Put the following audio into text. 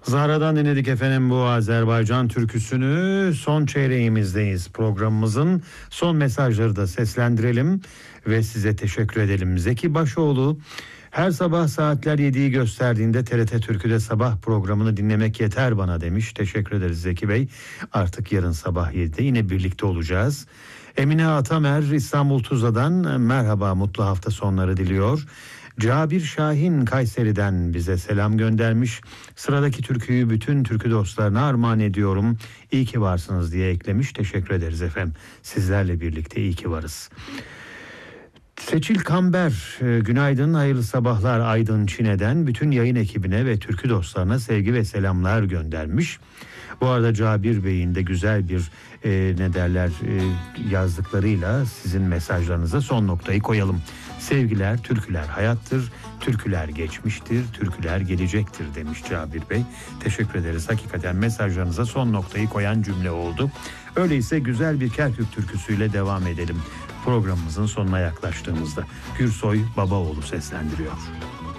Zahra'dan dinledik efendim bu Azerbaycan türküsünü. Son çeyreğimizdeyiz. Programımızın son mesajları da seslendirelim ve size teşekkür edelim. Zeki Başoğlu, her sabah saatler 7'yi gösterdiğinde TRT Türkü'de sabah programını dinlemek yeter bana demiş. Teşekkür ederiz Zeki Bey. Artık yarın sabah 7'de yine birlikte olacağız. Emine Atamer İstanbul Tuzla'dan merhaba, mutlu hafta sonları diliyor. Cabir Şahin Kayseri'den bize selam göndermiş. Sıradaki türküyü bütün türkü dostlarına armağan ediyorum. İyi ki varsınız diye eklemiş. Teşekkür ederiz efendim. Sizlerle birlikte iyi ki varız. Seçil Kamber, günaydın, hayırlı sabahlar Aydın Çine'den bütün yayın ekibine ve türkü dostlarına sevgi ve selamlar göndermiş. Bu arada Cabir Bey'in de güzel bir yazdıklarıyla sizin mesajlarınıza son noktayı koyalım. Sevgiler, türküler hayattır, türküler geçmiştir, türküler gelecektir demiş Cabir Bey. Teşekkür ederiz. Hakikaten mesajlarınıza son noktayı koyan cümle oldu. Öyleyse güzel bir Kerkük türküsüyle devam edelim. Programımızın sonuna yaklaştığımızda Gürsoy Babaoğlu seslendiriyor.